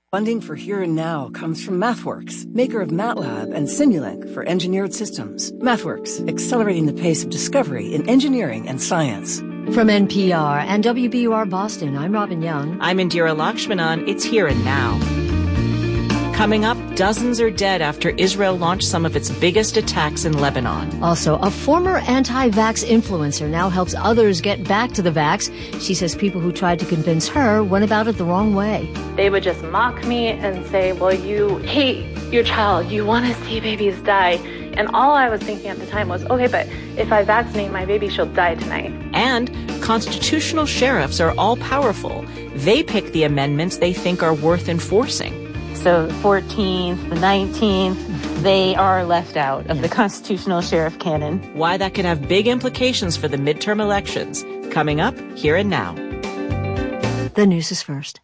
Funding for Here and Now comes from MathWorks, maker of MATLAB and Simulink for engineered systems. MathWorks, accelerating the pace of discovery in engineering and science. From NPR and WBUR Boston, I'm Robin Young. I'm Indira Lakshmanan. It's Here and Now. Coming up, dozens are dead after Israel launched some of its biggest attacks in Lebanon. Also, a former anti-vax influencer now helps others get back to the vax. She says people who tried to convince her went about it the wrong way. They would just mock me and say, well, you hate your child. You want to see babies die. And all I was thinking at the time was, okay, but if I vaccinate my baby, she'll die tonight. And constitutional sheriffs are all powerful. They pick the amendments they think are worth enforcing. So the 14th, the 19th, they are left out of the constitutional sheriff canon. Why that could have big implications for the midterm elections. Coming up, Here and Now. The news is first.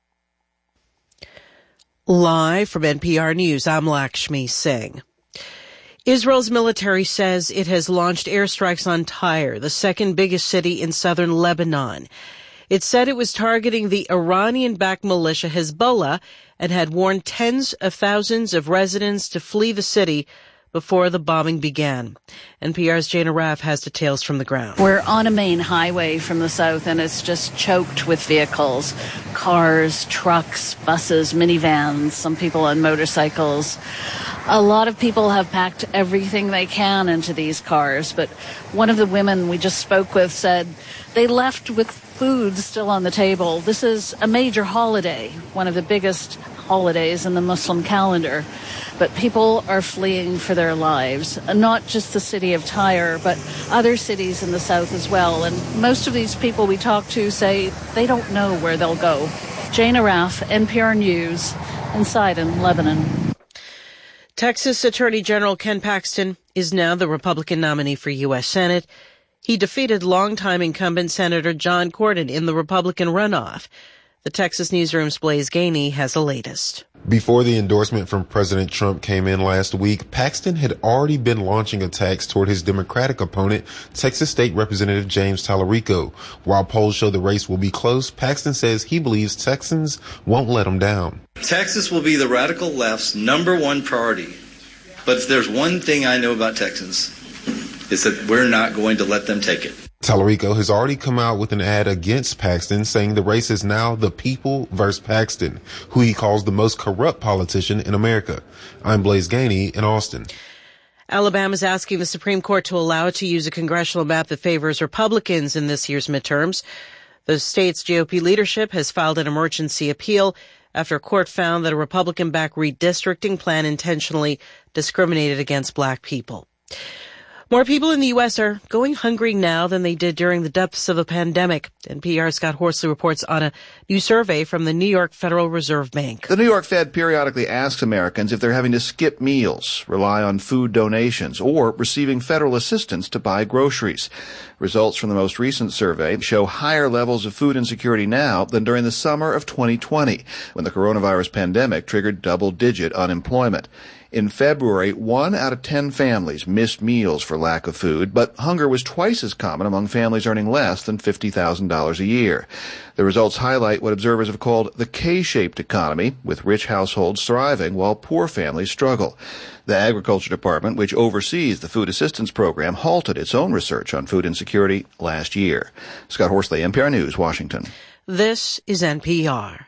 Live from NPR News, I'm Lakshmi Singh. Israel's military says it has launched airstrikes on Tyre, the second biggest city in southern Lebanon. It said it was targeting the Iranian-backed militia Hezbollah and had warned tens of thousands of residents to flee the city before the bombing began. NPR's Jana Raff has details from the ground. We're on a main highway from the south, and it's just choked with vehicles. Cars, trucks, buses, minivans, some people on motorcycles. A lot of people have packed everything they can into these cars, but one of the women we just spoke with said they left with food still on the table. This is a major holiday, one of the biggest holidays in the Muslim calendar. But people are fleeing for their lives, not just the city of Tyre, but other cities in the south as well. And most of these people we talk to say they don't know where they'll go. Jana Raff, NPR News, in Sidon, Lebanon. Texas Attorney General Ken Paxton is now the Republican nominee for U.S. Senate. He defeated longtime incumbent Senator John Cornyn in the Republican runoff. The Texas Newsroom's Blaise Gainey has the latest. Before the endorsement from President Trump came in last week, Paxton had already been launching attacks toward his Democratic opponent, Texas State Representative James Tallarico. While polls show the race will be close, Paxton says he believes Texans won't let him down. Texas will be the radical left's number one priority. But if there's one thing I know about Texans, it's that we're not going to let them take it. Tallarico has already come out with an ad against Paxton, saying the race is now the people versus Paxton, who he calls the most corrupt politician in America. I'm Blaise Gainey in Austin. Alabama's asking the Supreme Court to allow it to use a congressional map that favors Republicans in this year's midterms. The state's GOP leadership has filed an emergency appeal after a court found that a Republican-backed redistricting plan intentionally discriminated against black people. More people in the U.S. are going hungry now than they did during the depths of the pandemic. NPR's Scott Horsley reports on a new survey from the New York Federal Reserve Bank. The New York Fed periodically asks Americans if they're having to skip meals, rely on food donations, or receiving federal assistance to buy groceries. Results from the most recent survey show higher levels of food insecurity now than during the summer of 2020, when the coronavirus pandemic triggered double-digit unemployment. In February, 1 out of 10 families missed meals for lack of food, but hunger was twice as common among families earning less than $50,000 a year. The results highlight what observers have called the K-shaped economy, with rich households thriving while poor families struggle. The Agriculture Department, which oversees the food assistance program, halted its own research on food insecurity last year. Scott Horsley, NPR News, Washington. This is NPR.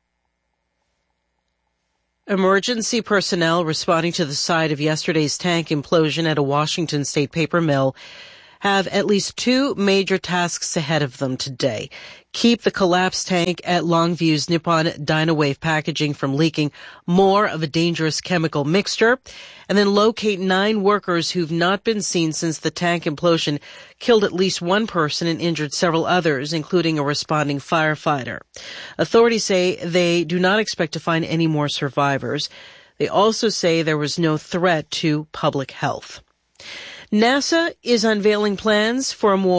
Emergency personnel responding to the site of yesterday's tank implosion at a Washington state paper mill have at least two major tasks ahead of them today. Keep the collapsed tank at Longview's Nippon Dynawave packaging from leaking more of a dangerous chemical mixture, and then locate 9 workers who've not been seen since the tank implosion killed at least one person and injured several others, including a responding firefighter. Authorities say they do not expect to find any more survivors. They also say there was no threat to public health. NASA is unveiling plans for a more